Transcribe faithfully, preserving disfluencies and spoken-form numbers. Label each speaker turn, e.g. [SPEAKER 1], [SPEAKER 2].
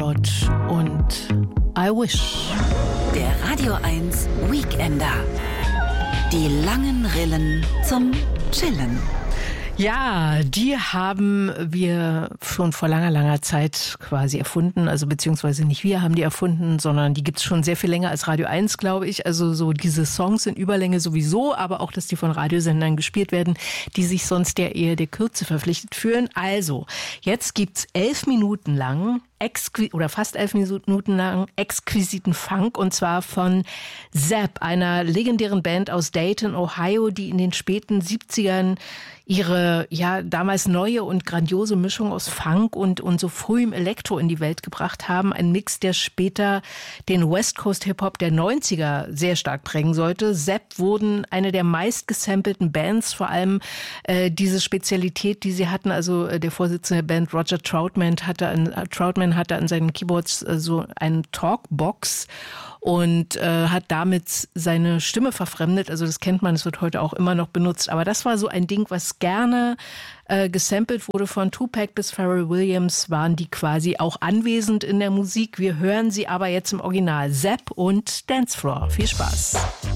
[SPEAKER 1] Out und I Wish.
[SPEAKER 2] Der Radio eins Weekender. Die langen Rillen zum Chillen.
[SPEAKER 1] Ja, die haben wir schon vor langer, langer Zeit quasi erfunden. Also beziehungsweise nicht wir haben die erfunden, sondern die gibt's schon sehr viel länger als Radio eins, glaube ich. Also so diese Songs in Überlänge sowieso, aber auch, dass die von Radiosendern gespielt werden, die sich sonst ja eher der Kürze verpflichtet fühlen. Also, jetzt gibt's elf Minuten lang Exqui- oder fast elf Minuten lang exquisiten Funk, und zwar von Zapp, einer legendären Band aus Dayton, Ohio, die in den späten siebzigern ihre ja damals neue und grandiose Mischung aus Funk und, und so frühem Elektro in die Welt gebracht haben. Ein Mix, der später den West Coast Hip-Hop der neunziger sehr stark prägen sollte. Zapp wurden eine der meist gesampelten Bands, vor allem äh, diese Spezialität, die sie hatten. Also äh, der Vorsitzende der Band, Roger Troutman, hatte an, äh, Troutman hatte an seinen Keyboards äh, so eine Talkbox und äh, hat damit seine Stimme verfremdet. Also das kennt man, es wird heute auch immer noch benutzt. Aber das war so ein Ding, was gerne äh, gesampelt wurde. Von Tupac bis Pharrell Williams waren die quasi auch anwesend in der Musik. Wir hören sie aber jetzt im Original. Zapp und Dance Floor. Viel Spaß.